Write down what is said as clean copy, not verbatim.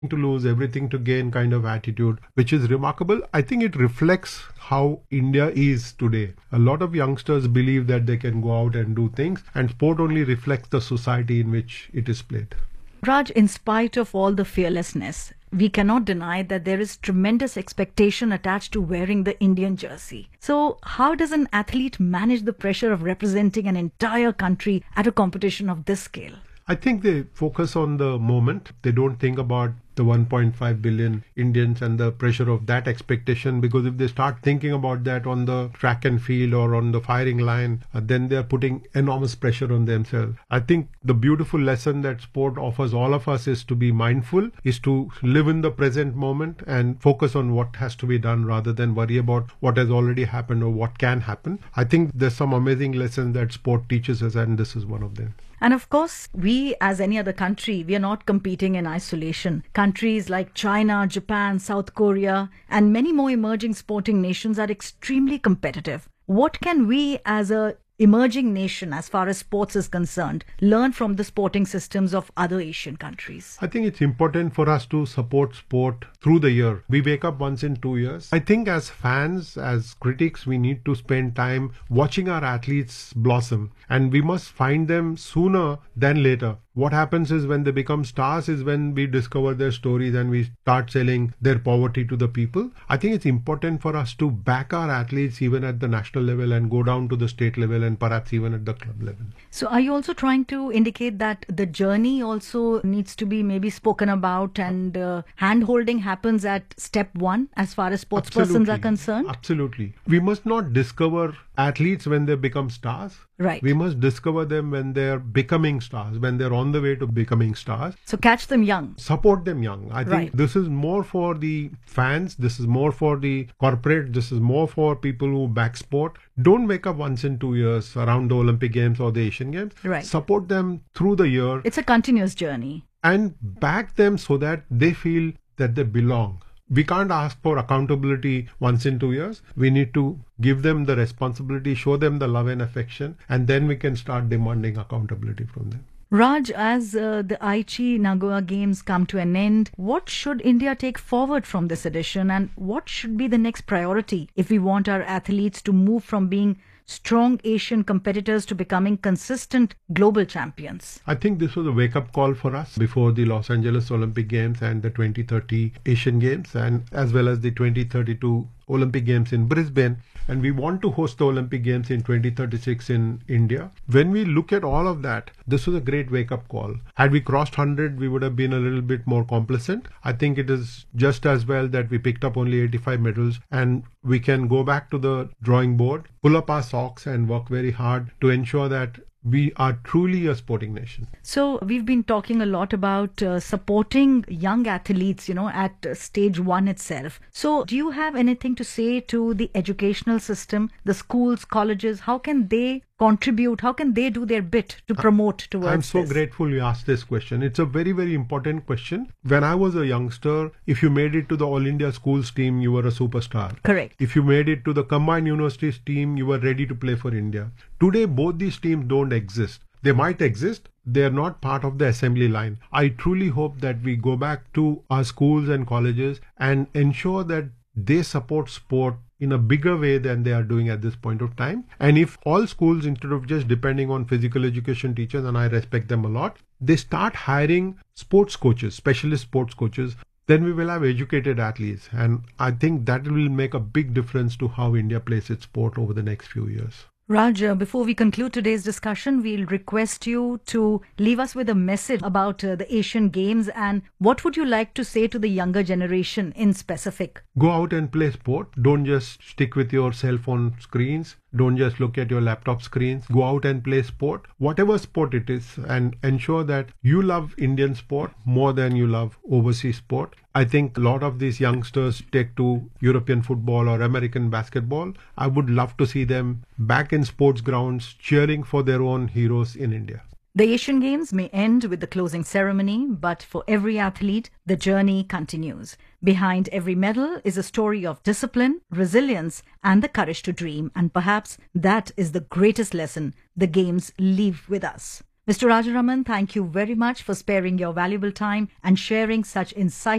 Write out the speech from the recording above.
to lose, everything to gain kind of attitude, which is remarkable. I think it reflects how India is today. A lot of youngsters believe that they can go out and do things, and sport only reflects the society in which it is played. Raj, in spite of all the fearlessness, we cannot deny that there is tremendous expectation attached to wearing the Indian jersey. So, how does an athlete manage the pressure of representing an entire country at a competition of this scale? I think they focus on the moment. They don't think about the 1.5 billion Indians and the pressure of that expectation, because if they start thinking about that on the track and field or on the firing line, then they are putting enormous pressure on themselves. I think the beautiful lesson that sport offers all of us is to be mindful, is to live in the present moment and focus on what has to be done rather than worry about what has already happened or what can happen. I think there's some amazing lessons that sport teaches us, and this is one of them. And of course, we, as any other country, we are not competing in isolation. Countries like China, Japan, South Korea, and many more emerging sporting nations are extremely competitive. What can we, as a emerging nation, as far as sports is concerned, learn from the sporting systems of other Asian countries? I think it's important for us to support sport through the year. We wake up once in 2 years. I think as fans, as critics, we need to spend time watching our athletes blossom, and we must find them sooner than later. What happens is when they become stars is when we discover their stories and we start selling their poverty to the people. I think it's important for us to back our athletes even at the national level and go down to the state level and perhaps even at the club level. So are you also trying to indicate that the journey also needs to be maybe spoken about, and hand-holding happens at step one as far as sports persons are concerned? Absolutely. We must not discover athletes when they become stars. Right. We must discover them when they're becoming stars, when they're on the way to becoming stars. So catch them young. Support them young. I think this is more for the fans. This is more for the corporate. This is more for people who back sport. Don't wake up once in 2 years around the Olympic Games or the Asian Games. Right. Support them through the year. It's a continuous journey. And back them so that they feel that they belong. We can't ask for accountability once in 2 years. We need to give them the responsibility, show them the love and affection, and then we can start demanding accountability from them. Raj, as the Aichi Nagoya Games come to an end, what should India take forward from this edition, and what should be the next priority if we want our athletes to move from being strong Asian competitors to becoming consistent global champions? I think this was a wake-up call for us before the Los Angeles Olympic Games and the 2030 Asian Games, and as well as the 2032 Olympic Games in Brisbane. And we want to host the Olympic Games in 2036 in India. When we look at all of that, this was a great wake-up call. Had we crossed 100, we would have been a little bit more complacent. I think it is just as well that we picked up only 85 medals, and we can go back to the drawing board, pull up our socks and work very hard to ensure that we are truly a sporting nation. So we've been talking a lot about supporting young athletes, at stage one itself. So do you have anything to say to the educational system, the schools, colleges? How can they contribute? How can they do their bit to promote towards I'm so this? grateful you asked this question. It's a very, very important question. When I was a youngster, if you made it to the All India Schools team, you were a superstar. Correct. If you made it to the Combined Universities team, you were ready to play for India. Today, both these teams don't exist. They might exist. They are not part of the assembly line. I truly hope that we go back to our schools and colleges and ensure that they support sport in a bigger way than they are doing at this point of time. And if all schools, instead of just depending on physical education teachers, and I respect them a lot, they start hiring sports coaches, specialist sports coaches, then we will have educated athletes. And I think that will make a big difference to how India plays its sport over the next few years. Raj, before we conclude today's discussion, we'll request you to leave us with a message about the Asian Games, and what would you like to say to the younger generation in specific? Go out and play sport. Don't just stick with your cell phone screens. Don't just look at your laptop screens. Go out and play sport, whatever sport it is, and ensure that you love Indian sport more than you love overseas sport. I think a lot of these youngsters take to European football or American basketball. I would love to see them back in sports grounds cheering for their own heroes in India. The Asian Games may end with the closing ceremony, but for every athlete, the journey continues. Behind every medal is a story of discipline, resilience, and the courage to dream. And perhaps that is the greatest lesson the Games leave with us. Mr. Rajaraman, thank you very much for sparing your valuable time and sharing such insightful